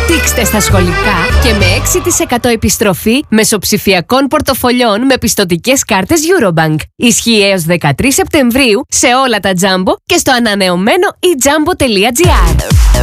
Δείξτε στα σχολικά και με 6% επιστροφή μεσοψηφιακών πορτοφολιών με πιστωτικές κάρτες Eurobank. Ισχύει έως 13 Σεπτεμβρίου σε όλα τα Jumbo και στο ανανεωμένο eJumbo.gr.